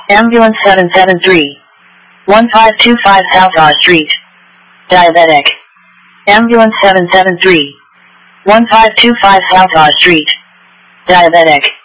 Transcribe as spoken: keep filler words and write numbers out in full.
Ambulance seven seven three, one five two five Southall Street. Diabetic. Ambulance seven seven three, one five two five Southall Street. Diabetic.